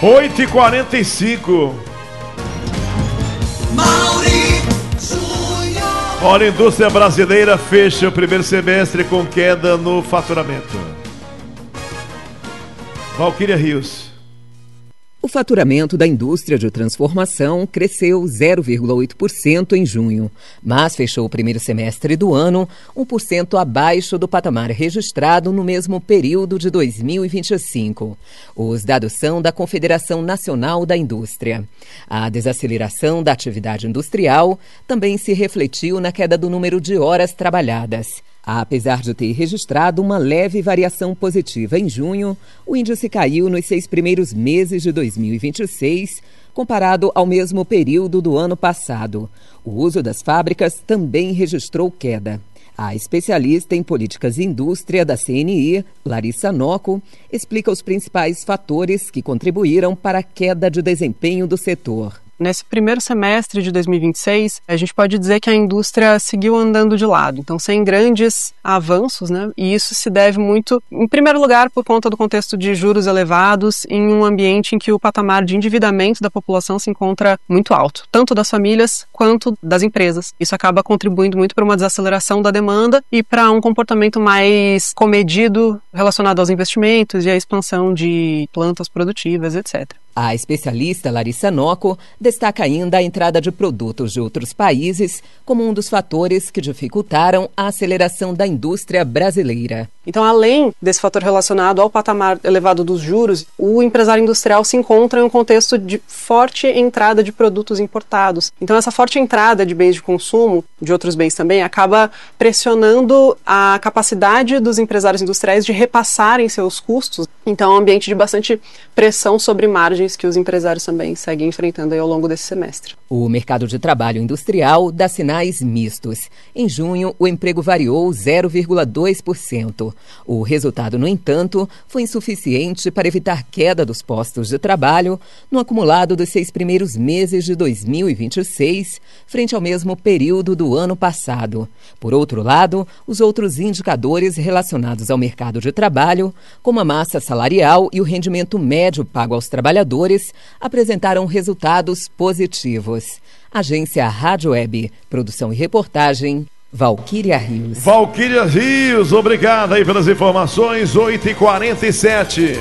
8h45. Olha, a indústria brasileira fecha o primeiro semestre com queda no faturamento. Valquíria Rios. O faturamento da indústria de transformação cresceu 0,8% em junho, mas fechou o primeiro semestre do ano 1% abaixo do patamar registrado no mesmo período de 2025. Os dados são da Confederação Nacional da Indústria. A desaceleração da atividade industrial também se refletiu na queda do número de horas trabalhadas. Apesar de ter registrado uma leve variação positiva em junho, o índice caiu nos 6 primeiros meses de 2026, comparado ao mesmo período do ano passado. O uso das fábricas também registrou queda. A especialista em políticas e indústria da CNI, Larissa Nocco, explica os principais fatores que contribuíram para a queda de desempenho do setor. Nesse primeiro semestre de 2026, a gente pode dizer que a indústria seguiu andando de lado, então sem grandes avanços, né? E isso se deve muito, em primeiro lugar, por conta do contexto de juros elevados em um ambiente em que o patamar de endividamento da população se encontra muito alto, tanto das famílias quanto das empresas. Isso acaba contribuindo muito para uma desaceleração da demanda e para um comportamento mais comedido relacionado aos investimentos e à expansão de plantas produtivas, etc. A especialista Larissa Nocco destaca ainda a entrada de produtos de outros países como um dos fatores que dificultaram a aceleração da indústria brasileira. Então, além desse fator relacionado ao patamar elevado dos juros, o empresário industrial se encontra em um contexto de forte entrada de produtos importados. Então, essa forte entrada de bens de consumo, de outros bens também, acaba pressionando a capacidade dos empresários industriais de repassarem seus custos. Então, é um ambiente de bastante pressão sobre margens que os empresários também seguem enfrentando aí ao longo desse semestre. O mercado de trabalho industrial dá sinais mistos. Em junho, o emprego variou 0,2%. O resultado, no entanto, foi insuficiente para evitar queda dos postos de trabalho no acumulado dos 6 primeiros meses de 2026, frente ao mesmo período do ano passado. Por outro lado, os outros indicadores relacionados ao mercado de trabalho, como a massa salarial e o rendimento médio pago aos trabalhadores, apresentaram resultados positivos. Agência Rádio Web, produção e reportagem, Valquíria Rios. Valquíria Rios, obrigado aí pelas informações, 8h47.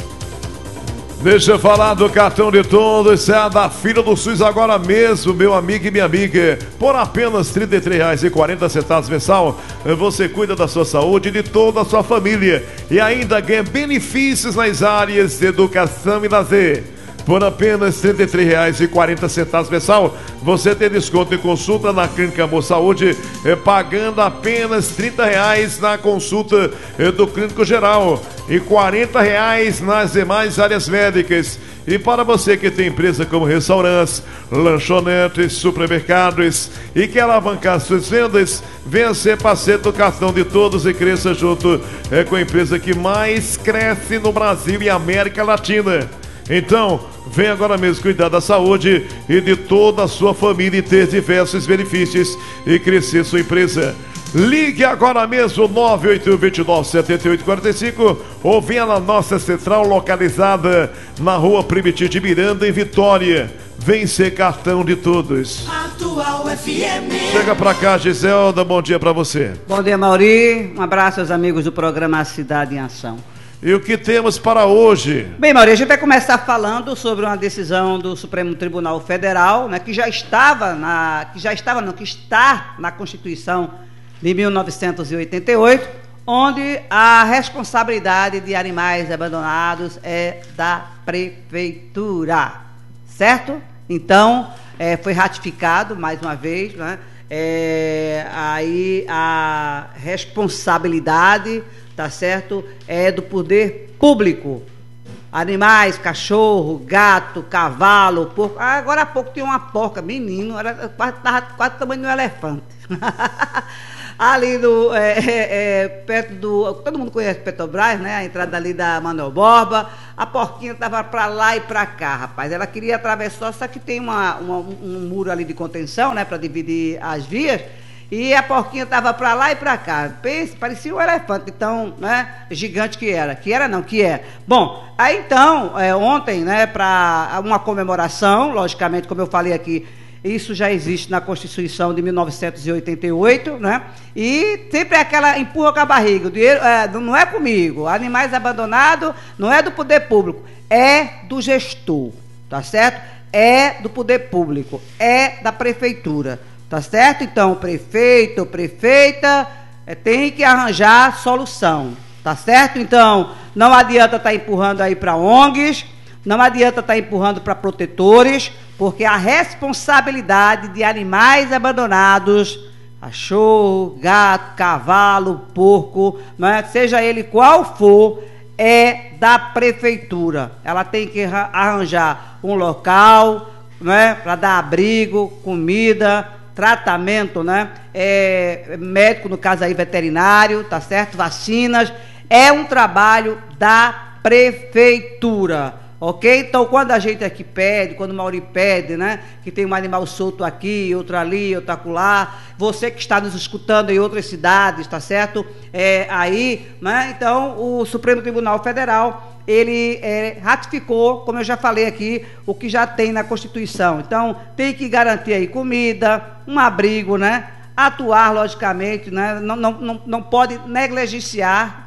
Deixa eu falar do cartão de todos, sai da fila do SUS agora mesmo, meu amigo e minha amiga. Por apenas R$ 33,40 mensal, você cuida da sua saúde e de toda a sua família. E ainda ganha benefícios nas áreas de educação e lazer. Por apenas R$ 33,40 mensal, você tem desconto em consulta na Clínica Amor Saúde, pagando apenas R$ 30 na consulta do clínico geral e R$ 40 nas demais áreas médicas. E para você que tem empresa como restaurantes, lanchonetes, supermercados e quer alavancar suas vendas, venha ser parceiro do cartão de todos e cresça junto com a empresa que mais cresce no Brasil e América Latina. Então, vem agora mesmo cuidar da saúde e de toda a sua família e ter diversos benefícios e crescer sua empresa. Ligue agora mesmo 981297845 ou venha na nossa central localizada na Rua Primitivo de Miranda, em Vitória. Vem ser cartão de todos. Atual FM. Chega pra cá, Giselda, bom dia pra você. Bom dia, Mauri. Um abraço aos amigos do programa Cidade em Ação. E o que temos para hoje? Bem, Mauri, a gente vai começar falando sobre uma decisão do Supremo Tribunal Federal, né, que está na Constituição de 1988, onde a responsabilidade de animais abandonados é da Prefeitura, certo? Então, foi ratificado mais uma vez, né, aí a responsabilidade, tá certo, é do poder público. Animais, cachorro, gato, cavalo, porco. Agora há pouco tinha uma porca, menino, era quase o tamanho de um elefante. Ali perto do... Todo mundo conhece Petrobras, né? A entrada ali da Manuel Borba. A porquinha estava para lá e para cá, rapaz. Ela queria atravessar, só que tem um muro ali de contenção, né? Para dividir as vias. e a porquinha estava para lá e para cá. Pense, parecia um elefante, então, né, gigante que era. Que é. Bom, aí então, ontem, né, para uma comemoração, logicamente, como eu falei aqui, isso já existe na Constituição de 1988, né? E sempre é aquela empurra com a barriga. O dinheiro não é comigo. Animais abandonados não é do poder público, é do gestor, tá certo? É do poder público, é da prefeitura, tá certo? Então, prefeito, prefeita, tem que arranjar solução, tá certo? Então, não adianta estar empurrando aí para ONGs, não adianta estar empurrando para protetores, porque a responsabilidade de animais abandonados, cachorro, gato, cavalo, porco, né, seja ele qual for, é da prefeitura. Ela tem que arranjar um local, né, para dar abrigo, comida, tratamento, né, médico, no caso aí veterinário, tá certo? Vacinas. É um trabalho da prefeitura. Ok? Então, quando a gente aqui pede, quando o Mauri pede, né, que tem um animal solto aqui, outro ali, outro acolá, você que está nos escutando em outras cidades, tá certo? Aí, né, então, o Supremo Tribunal Federal, ele ratificou, como eu já falei aqui, o que já tem na Constituição. Então, tem que garantir aí comida, um abrigo, né, atuar, logicamente, né, não pode negligenciar,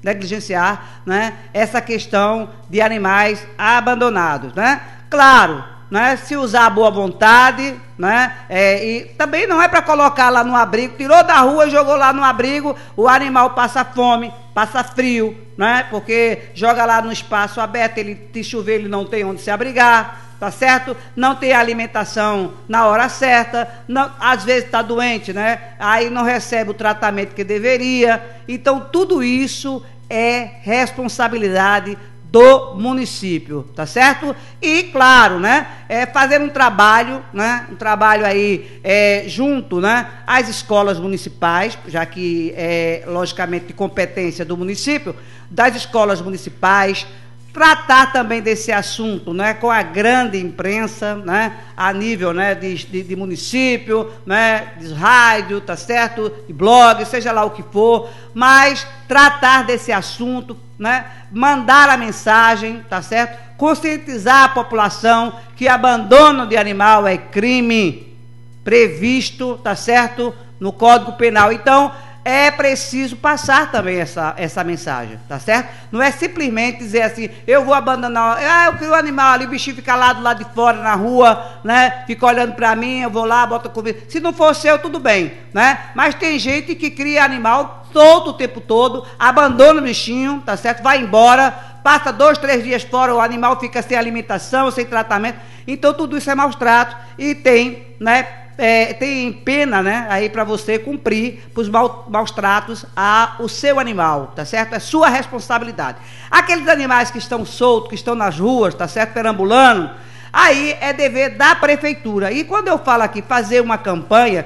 né, essa questão de animais abandonados, né? Claro, né, se usar a boa vontade, né, e também não é para colocar lá no abrigo, tirou da rua e jogou lá no abrigo, o animal passa fome, passa frio, né, porque joga lá no espaço aberto, ele se chover, ele não tem onde se abrigar, tá certo? Não tem alimentação na hora certa, não, às vezes está doente, né? Aí não recebe o tratamento que deveria. Então, tudo isso é responsabilidade do município, tá certo? E, claro, né, fazer um trabalho, né, aí junto, né, às escolas municipais, já que logicamente de competência do município, das escolas municipais, tratar também desse assunto, né, com a grande imprensa, né, a nível, né, de município, né, de rádio, tá certo, de blog, seja lá o que for, mas tratar desse assunto, né, mandar a mensagem, tá certo, conscientizar a população que abandono de animal é crime previsto, tá certo, no Código Penal. Então, é preciso passar também essa mensagem, tá certo? Não é simplesmente dizer assim, eu vou abandonar, eu crio o animal ali, o bichinho fica lá do lado de fora, na rua, né? Fica olhando para mim, eu vou lá, boto comida. Se não for seu, tudo bem, né? Mas tem gente que cria animal solto o tempo todo, abandona o bichinho, tá certo? Vai embora, passa 2, 3 dias fora, o animal fica sem alimentação, sem tratamento. Então, tudo isso é maus tratos e tem, né? Tem pena, né, aí para você cumprir os maus tratos ao seu animal, tá certo? É sua responsabilidade. Aqueles animais que estão soltos, que estão nas ruas, tá certo? Perambulando, aí é dever da prefeitura. E quando eu falo aqui fazer uma campanha,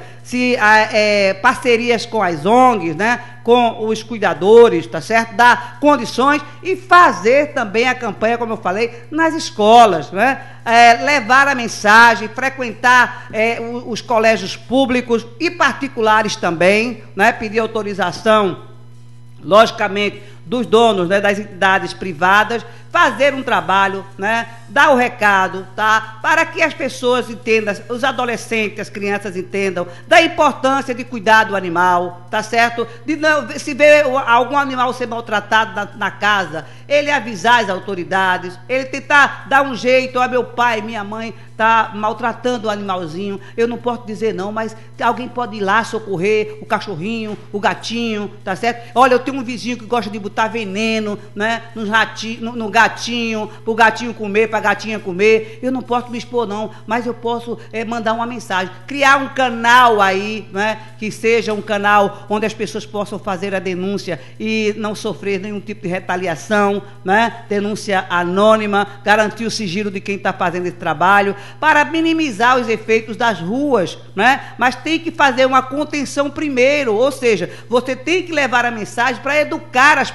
parcerias com as ONGs, né, com os cuidadores, tá certo? Dar condições e fazer também a campanha, como eu falei, nas escolas, né? Levar a mensagem, frequentar os colégios públicos e particulares também, né? Pedir autorização, logicamente, dos donos, né, das entidades privadas, fazer um trabalho, né, dar o recado, tá, para que as pessoas entendam, os adolescentes, as crianças entendam da importância de cuidar do animal, tá certo? De não, se ver algum animal ser maltratado na casa, ele avisar as autoridades, ele tentar dar um jeito, meu pai, minha mãe está maltratando o animalzinho, eu não posso dizer não, mas alguém pode ir lá socorrer o cachorrinho, o gatinho, tá certo? Olha, eu tenho um vizinho que gosta de botar veneno, né, no gatinho, para o gatinho comer, para a gatinha comer, eu não posso me expor não, mas eu posso mandar uma mensagem, criar um canal aí, né, que seja um canal onde as pessoas possam fazer a denúncia e não sofrer nenhum tipo de retaliação, né, denúncia anônima, garantir o sigilo de quem está fazendo esse trabalho, para minimizar os efeitos das ruas, né, mas tem que fazer uma contenção primeiro, ou seja, você tem que levar a mensagem para educar as pessoas,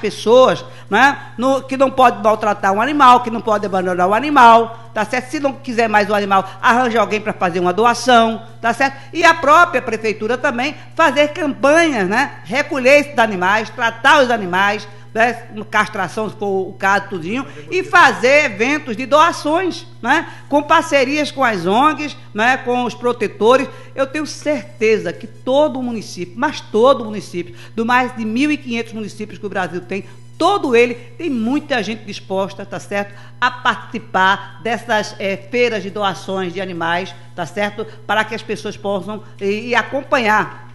pessoas, né, que não pode maltratar um animal, que não pode abandonar o animal, tá certo? Se não quiser mais o animal, arranja alguém para fazer uma doação, tá certo? E a própria prefeitura também fazer campanhas, né, recolher esses animais, tratar os animais, né, castração, se for o caso, tudinho, e fazer eventos de doações, né, com parcerias com as ONGs, né, com os protetores. Eu tenho certeza que todo o município, mas todo o município, do mais de 1.500 municípios que o Brasil tem, todo ele tem muita gente disposta, tá certo, a participar dessas feiras de doações de animais, tá certo, para que as pessoas possam e acompanhar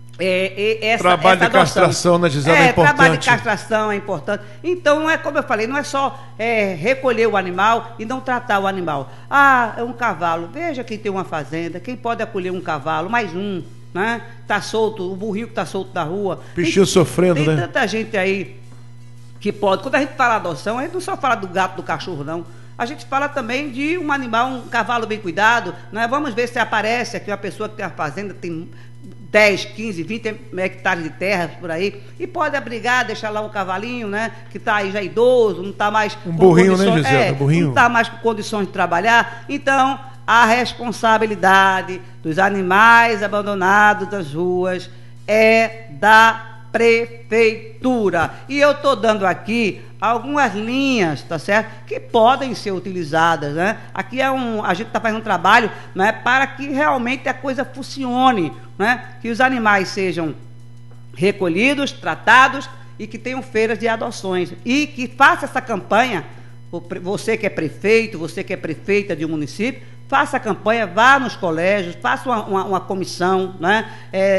trabalho de castração, né, Gisela, é importante. Trabalho de castração é importante. Então, não é como eu falei, não é só recolher o animal e não tratar o animal. Ah, é um cavalo. Veja quem tem uma fazenda, quem pode acolher um cavalo, mais um, né? Tá solto, o burrinho que tá solto na rua. Bichinho sofrendo, tem né? Tem tanta gente aí que pode. Quando a gente fala adoção, a gente não só fala do gato, do cachorro, não. A gente fala também de um animal, um cavalo bem cuidado, né? Vamos ver se aparece aqui uma pessoa que tem uma fazenda, tem 10, 15, 20 hectares de terra por aí, e pode abrigar, deixar lá um cavalinho, né, que está aí já idoso, não está mais com burrinho, né, Gisele? Burrinho. Não está mais com condições de trabalhar. Então, a responsabilidade dos animais abandonados das ruas é da prefeitura. E eu estou dando aqui algumas linhas, tá certo, que podem ser utilizadas, né? Aqui a gente está fazendo um trabalho, né, para que realmente a coisa funcione, né? Que os animais sejam recolhidos, tratados e que tenham feiras de adoções e que faça essa campanha. Você que é prefeito, você que é prefeita de um município, faça a campanha, vá nos colégios, faça uma comissão, né?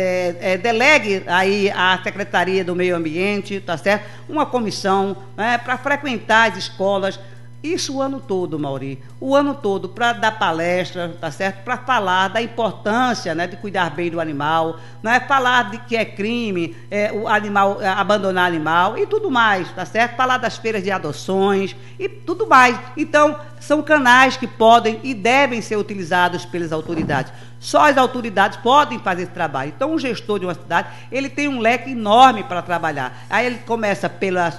Delegue aí a Secretaria do Meio Ambiente, tá certo? Uma comissão, né, para frequentar as escolas. Isso o ano todo, Mauri, o ano todo, para dar palestra, tá certo? Para falar da importância, né, de cuidar bem do animal, né? Falar de que é crime o animal, abandonar animal e tudo mais, tá certo? Falar das feiras de adoções e tudo mais. Então, são canais que podem e devem ser utilizados pelas autoridades. Só as autoridades podem fazer esse trabalho. Então, um gestor de uma cidade, ele tem um leque enorme para trabalhar. Aí ele começa pela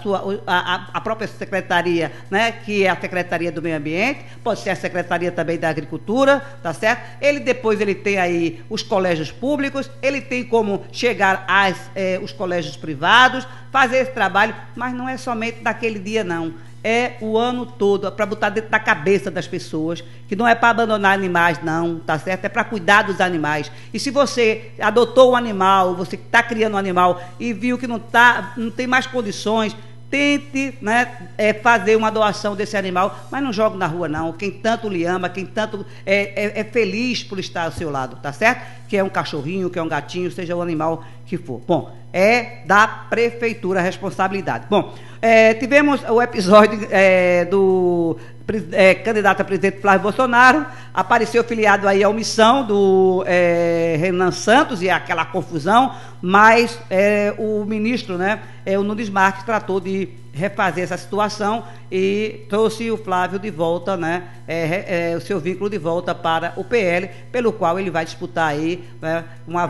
a própria secretaria, né, que é a Secretaria do Meio Ambiente, pode ser a Secretaria também da Agricultura, tá certo? Depois ele tem aí os colégios públicos, ele tem como chegar os colégios privados, fazer esse trabalho, mas não é somente daquele dia, não. É o ano todo, para botar dentro da cabeça das pessoas, que não é para abandonar animais, não, tá certo? É para cuidar dos animais. E se você adotou um animal, você está criando um animal e viu que não tem mais condições, tente, né, fazer uma doação desse animal, mas não jogue na rua, não. Quem tanto lhe ama, quem tanto é feliz por estar ao seu lado, tá certo? Que é um cachorrinho, que é um gatinho, seja o animal que for. Bom, é da prefeitura a responsabilidade. Bom, tivemos o episódio do candidato a presidente Flávio Bolsonaro, apareceu filiado aí à omissão do Renan Santos e aquela confusão, mas o ministro, né, o Nunes Marques, tratou de refazer essa situação e trouxe o Flávio de volta, né, o seu vínculo de volta para o PL, pelo qual ele vai disputar aí, né,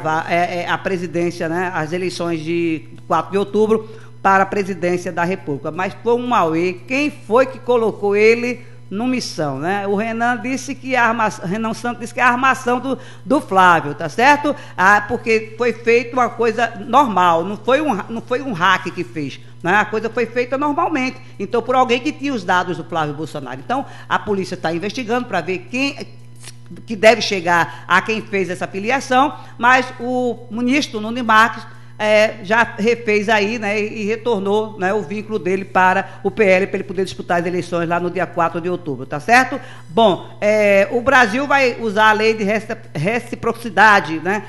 a presidência, né, as eleições de 4 de outubro para a presidência da República. Mas foi um auê. Quem foi que colocou ele no missão, né? O Renan disse que Renan Santos disse que é a armação do Flávio, tá certo? Porque foi feita uma coisa normal, não foi um hack que fez, né? A coisa foi feita normalmente, então por alguém que tinha os dados do Flávio Bolsonaro. Então a polícia está investigando para ver quem que deve chegar a quem fez essa filiação, mas o ministro Nunes Marques já refez aí, né, e retornou, né, o vínculo dele para o PL, para ele poder disputar as eleições lá no dia 4 de outubro, tá certo? Bom, o Brasil vai usar a lei de reciprocidade, né,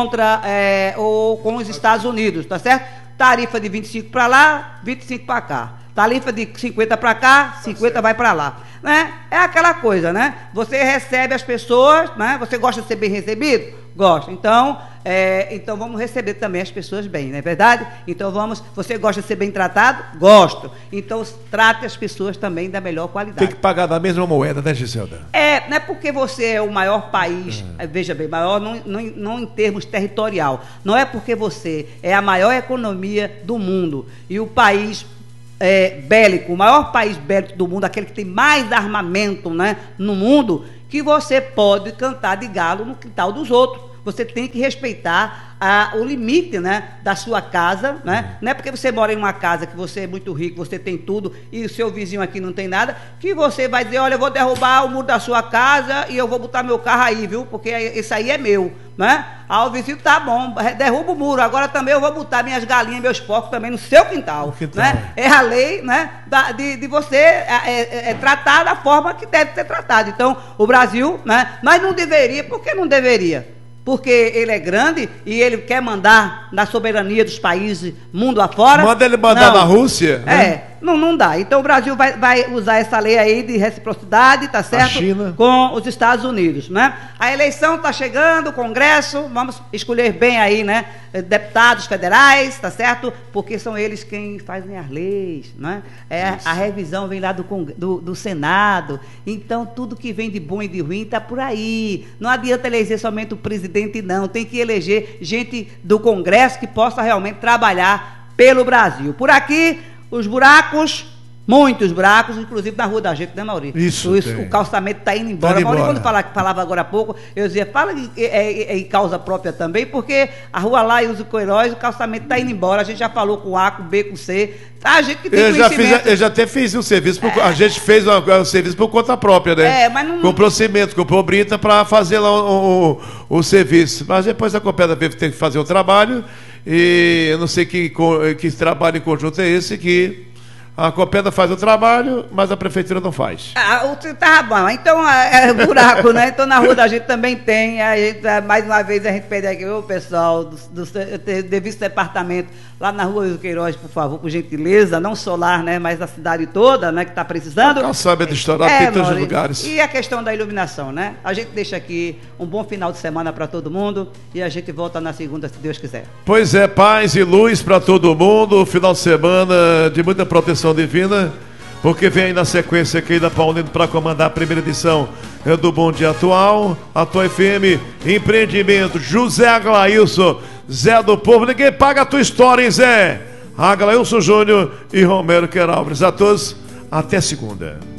ou com os Estados Unidos, tá certo? Tarifa de 25 para lá, 25 para cá. Tarifa de 50 para cá, 50 vai para lá. Né? É aquela coisa, né? Você recebe as pessoas, né? Você gosta de ser bem recebido? Gosta. Então vamos receber também as pessoas bem, não é verdade? Então você gosta de ser bem tratado? Gosto. Então trate as pessoas também da melhor qualidade. Tem que pagar da mesma moeda, né, Giselda? Não é porque você é o maior país, veja bem, maior não em termos territorial. Não é porque você é a maior economia do mundo e o país bélico, o maior país bélico do mundo, aquele que tem mais armamento, né, no mundo, que você pode cantar de galo no quintal dos outros. Você tem que respeitar o limite, né, da sua casa, né? Não é porque você mora em uma casa que você é muito rico, você tem tudo, e o seu vizinho aqui não tem nada, que você vai dizer, olha, eu vou derrubar o muro da sua casa e eu vou botar meu carro aí, viu? Porque esse aí é meu, né? O vizinho, tá bom, derruba o muro, agora também eu vou botar minhas galinhas, meus porcos também no seu quintal, né? É a lei, né, de você tratar da forma que deve ser tratado. Então, o Brasil, né, mas não deveria, por que não deveria? Porque ele é grande e ele quer mandar na soberania dos países mundo afora. Manda ele mandar na Rússia? Né? Não dá. Então o Brasil vai usar essa lei aí de reciprocidade, tá certo? A China. Com os Estados Unidos, né? A eleição está chegando, o Congresso, vamos escolher bem aí, né? Deputados federais, tá certo? Porque são eles quem fazem as leis, né? A revisão vem lá do Senado. Então tudo que vem de bom e de ruim está por aí. Não adianta eleger somente o presidente, não. Tem que eleger gente do Congresso que possa realmente trabalhar pelo Brasil. Por aqui, os buracos, muitos buracos, inclusive na rua da gente, né, Maurício? Isso. O calçamento está indo embora. Maurício, quando falava agora há pouco, eu dizia, fala em causa própria também, porque a rua lá e os Queiroz, o calçamento está indo embora. A gente já falou com A, com B, com C. A gente que tem conhecimento. Eu já até fiz um serviço, a gente fez um serviço por conta própria, né? Mas não... Comprou cimento, comprou brita para fazer lá o serviço. Mas depois a Copérnia tem que fazer o trabalho, e eu não sei que trabalho em conjunto é esse que a Copérnia faz o trabalho, mas a prefeitura não faz. Tá bom, então é buraco, né? Então na rua da gente também tem. Mais uma vez a gente pede aqui, o pessoal do devido departamento, lá na rua do Queiroz, por favor, por gentileza, não solar, né? Mas da cidade toda, né? Que está precisando. Não sabe de estourar, tem todos os lugares. E a questão da iluminação, né? A gente deixa aqui um bom final de semana para todo mundo e a gente volta na segunda, se Deus quiser. Pois é, paz e luz para todo mundo, final de semana de muita proteção divina, porque vem aí na sequência aqui da Paulino para comandar a primeira edição do Bom Dia Atual, Atual FM, Empreendimento, José Aglailson, Zé do Povo. Ninguém paga a tua história, hein, Zé? Aglailson Júnior e Romero Queralves. A todos, até segunda.